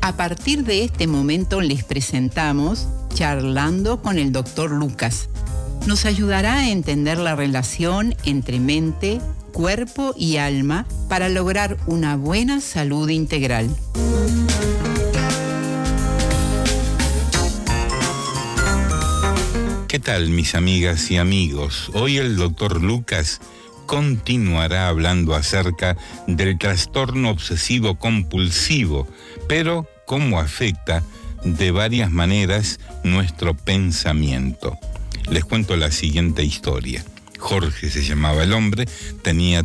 A partir de este momento les presentamos Charlando con el Dr. Lucas. Nos ayudará a entender la relación entre mente, cuerpo y alma para lograr una buena salud integral. ¿Qué tal, mis amigas y amigos? Hoy el Dr. Lucas continuará hablando acerca del trastorno obsesivo compulsivo, pero cómo afecta de varias maneras nuestro pensamiento. Les cuento la siguiente historia. Jorge se llamaba el hombre, tenía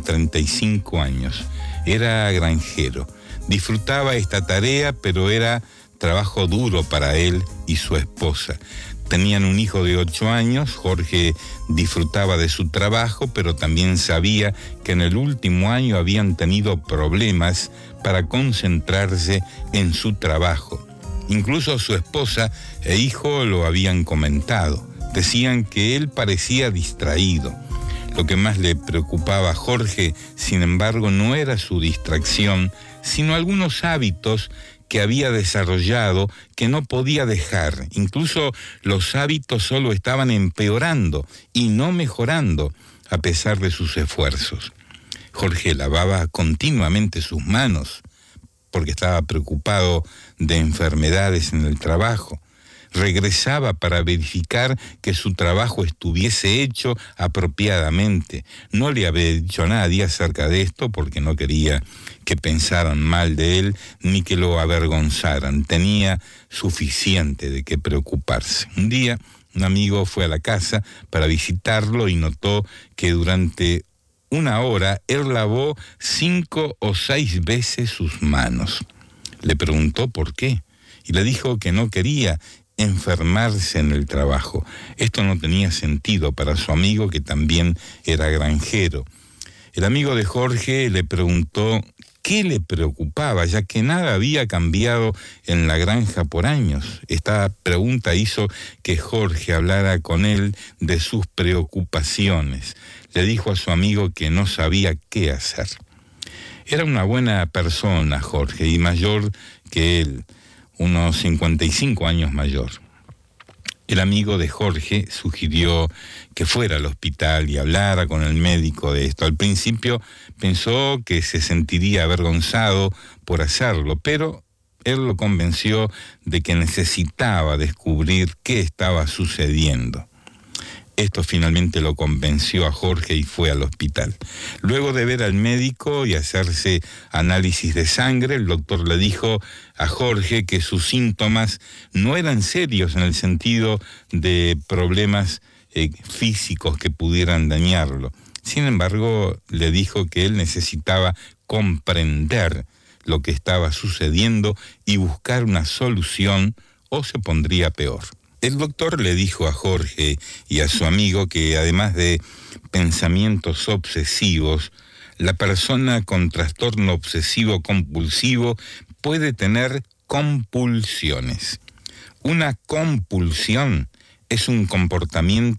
35 años, era granjero. Disfrutaba esta tarea, pero era trabajo duro para él y su esposa. Tenían un hijo de 8 años, Jorge disfrutaba de su trabajo, pero también sabía que en el último año habían tenido problemas para concentrarse en su trabajo. Incluso su esposa e hijo lo habían comentado. Decían que él parecía distraído. Lo que más le preocupaba a Jorge, sin embargo, no era su distracción, sino algunos hábitos que había desarrollado que no podía dejar. Incluso los hábitos solo estaban empeorando y no mejorando a pesar de sus esfuerzos. Jorge lavaba continuamente sus manos porque estaba preocupado de enfermedades en el trabajo. Regresaba para verificar que su trabajo estuviese hecho apropiadamente. No le había dicho a nadie acerca de esto porque no quería que pensaran mal de él ni que lo avergonzaran. Tenía suficiente de qué preocuparse. Un día, un amigo fue a la casa para visitarlo y notó que durante una hora él lavó 5 o 6 veces sus manos. Le preguntó por qué y le dijo que no quería enfermarse en el trabajo. Esto no tenía sentido para su amigo, que también era granjero. El amigo de Jorge le preguntó qué le preocupaba, ya que nada había cambiado en la granja por años. Esta pregunta hizo que Jorge hablara con él de sus preocupaciones. Le dijo a su amigo que no sabía qué hacer. Era una buena persona, Jorge, y mayor que él, unos 55 años mayor. El amigo de Jorge sugirió que fuera al hospital y hablara con el médico de esto. Al principio pensó que se sentiría avergonzado por hacerlo, pero él lo convenció de que necesitaba descubrir qué estaba sucediendo. Esto finalmente lo convenció a Jorge y fue al hospital. Luego de ver al médico y hacerse análisis de sangre, el doctor le dijo a Jorge que sus síntomas no eran serios en el sentido de problemas físicos que pudieran dañarlo. Sin embargo, le dijo que él necesitaba comprender lo que estaba sucediendo y buscar una solución o se pondría peor. El doctor le dijo a Jorge y a su amigo que además de pensamientos obsesivos, la persona con trastorno obsesivo compulsivo puede tener compulsiones. Una compulsión es un comportamiento